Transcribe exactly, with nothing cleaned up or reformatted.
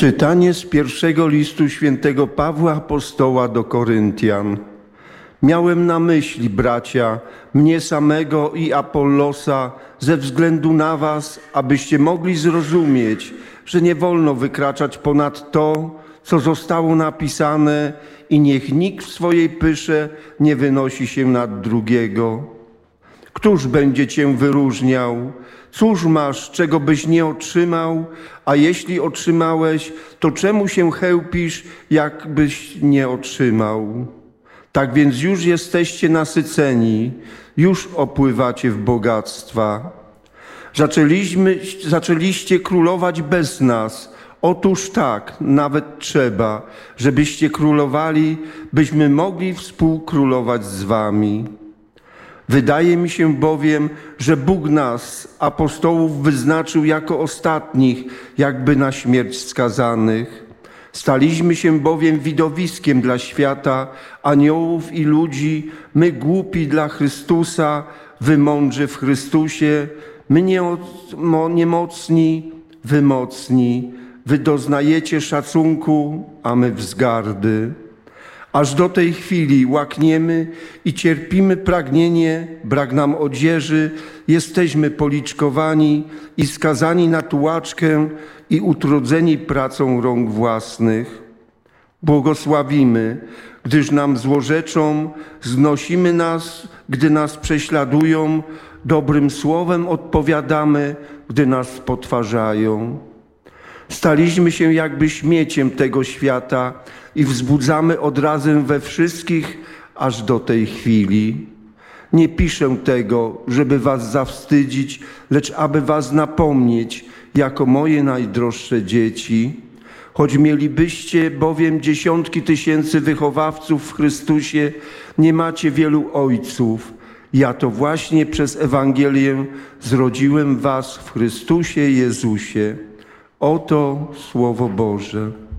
Czytanie z pierwszego listu świętego Pawła Apostoła do Koryntian. Miałem na myśli, bracia, mnie samego i Apollosa ze względu na was, abyście mogli zrozumieć, że nie wolno wykraczać ponad to, co zostało napisane i niech nikt w swojej pysze nie wynosi się nad drugiego. Któż będzie cię wyróżniał? Cóż masz, czego byś nie otrzymał? A jeśli otrzymałeś, to czemu się chełpisz, jakbyś nie otrzymał? Tak więc już jesteście nasyceni, już opływacie w bogactwa. Zaczęliśmy, zaczęliście królować bez nas. Otóż tak, nawet trzeba, żebyście królowali, byśmy mogli współkrólować z wami. Wydaje mi się bowiem, że Bóg nas, apostołów, wyznaczył jako ostatnich, jakby na śmierć skazanych. Staliśmy się bowiem widowiskiem dla świata, aniołów i ludzi, my głupi dla Chrystusa, wy mądrzy w Chrystusie, my niemocni, wy mocni, wy doznajecie szacunku, a my wzgardy. Aż do tej chwili łakniemy i cierpimy pragnienie, brak nam odzieży, jesteśmy policzkowani i skazani na tułaczkę i utrudzeni pracą rąk własnych. Błogosławimy, gdyż nam złorzeczą, znosimy nas, gdy nas prześladują, dobrym słowem odpowiadamy, gdy nas potwarzają. Staliśmy się jakby śmieciem tego świata i wzbudzamy odrazę we wszystkich aż do tej chwili. Nie piszę tego, żeby was zawstydzić, lecz aby was napomnieć jako moje najdroższe dzieci. Choć mielibyście bowiem dziesiątki tysięcy wychowawców w Chrystusie, nie macie wielu ojców. Ja to właśnie przez Ewangelię zrodziłem was w Chrystusie Jezusie. Oto Słowo Boże.